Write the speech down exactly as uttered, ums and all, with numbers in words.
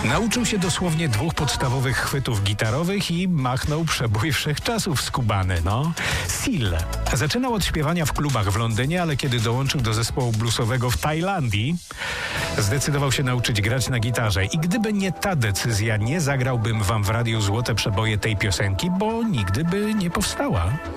Nauczył się dosłownie dwóch podstawowych chwytów gitarowych i machnął przebój wszechczasów skubany, no. Seal. Zaczynał od śpiewania w klubach w Londynie, ale kiedy dołączył do zespołu bluesowego w Tajlandii, zdecydował się nauczyć grać na gitarze. I gdyby nie ta decyzja, nie zagrałbym wam w radiu złote przeboje tej piosenki, bo nigdy by nie powstała.